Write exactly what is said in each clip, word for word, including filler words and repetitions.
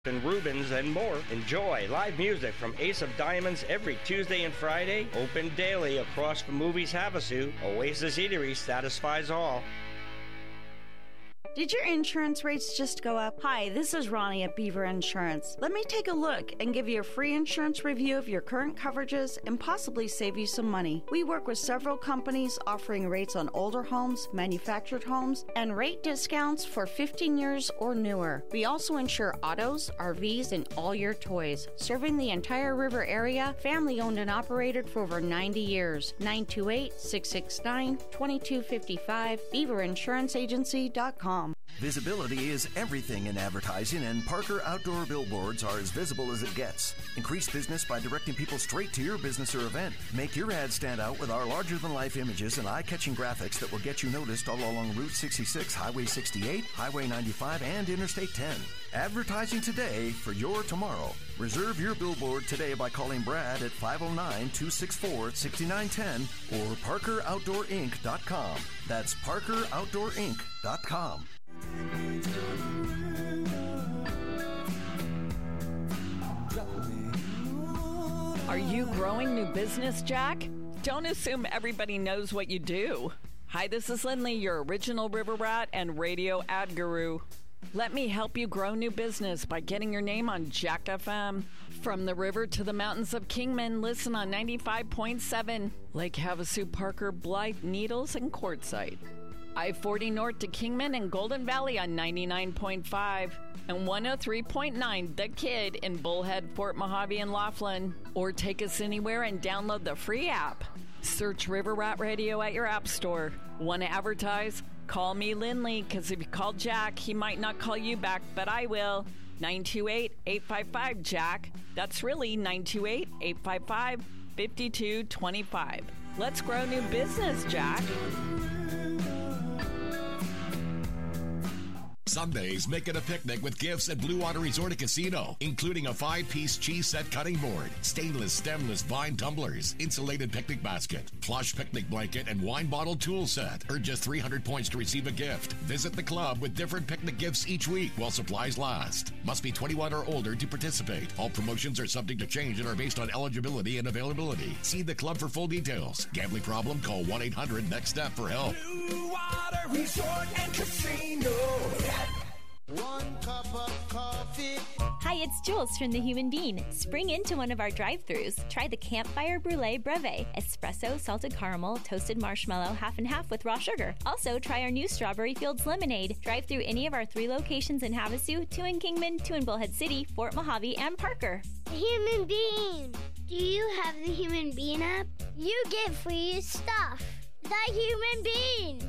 and Rubens and more. Enjoy live music from Ace of Diamonds every Tuesday and Friday. Open daily across from Movies Havasu. Oasis Eatery satisfies all. Did your insurance rates just go up? Hi, this is Ronnie at Beaver Insurance. Let me take a look and give you a free insurance review of your current coverages and possibly save you some money. We work with several companies offering rates on older homes, manufactured homes, and rate discounts for fifteen years or newer. We also insure autos, R Vs, and all your toys. Serving the entire river area, family owned and operated for over ninety years. nine two eight, six six nine, two two five five, beaver insurance agency dot com. Visibility is everything in advertising, and Parker Outdoor Billboards are as visible as it gets. Increase business by directing people straight to your business or event. Make your ad stand out with our larger-than-life images and eye-catching graphics that will get you noticed all along Route sixty-six, Highway sixty-eight, Highway ninety-five, and Interstate ten. Advertising today for your tomorrow. Reserve your billboard today by calling Brad at five oh nine, two six four, six nine one oh or parker outdoor inc dot com. That's parker outdoor inc dot com. Are you growing new business, Jack? Don't assume everybody knows what you do. Hi, this is Lindley, your original river rat and radio ad guru. Let me help you grow new business by getting your name on Jack F M. From the river to the mountains of Kingman, listen on ninety-five point seven. Lake Havasu, Parker, Blythe, Needles, and Quartzsite. I forty north to Kingman and Golden Valley on ninety-nine point five. And one oh three point nine The Kid in Bullhead, Fort Mojave, and Laughlin. Or take us anywhere and download the free app. Search River Rat Radio at your app store. Want to advertise? Call me Lindley, because if you call Jack, he might not call you back, but I will. nine two eight, eight five five, Jack. That's really nine two eight, eight five five, five two two five. Let's grow new business, Jack. Sundays, make it a picnic with gifts at Blue Water Resort and Casino, including a five-piece cheese set cutting board, stainless stemless vine tumblers, insulated picnic basket, plush picnic blanket, and wine bottle tool set. Earn just three hundred points to receive a gift. Visit the club with different picnic gifts each week while supplies last. Must be twenty-one or older to participate. All promotions are subject to change and are based on eligibility and availability. See the club for full details. Gambling problem? Call one eight hundred next step for help. Blue Water Resort and Casino. One cup of coffee. Hi, it's Jules from The Human Bean. Spring into one of our drive-thrus. Try the Campfire Brulee Brevet. Espresso, salted caramel, toasted marshmallow, half and half with raw sugar. Also, try our new Strawberry Fields Lemonade. Drive through any of our three locations in Havasu, two in Kingman, two in Bullhead City, Fort Mojave, and Parker. The Human Bean. Do you have the Human Bean app? You get free stuff. The Human Bean.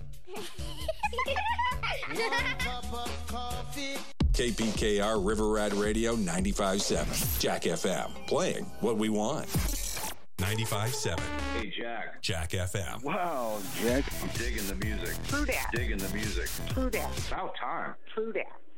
One cup of coffee. K P K R River Rat Radio ninety-five point seven. Jack F M. Playing what we want. ninety-five point seven. Hey, Jack. Jack F M. Wow, Jack. I'm digging the music. True that. Digging the music. True that. About time. True that.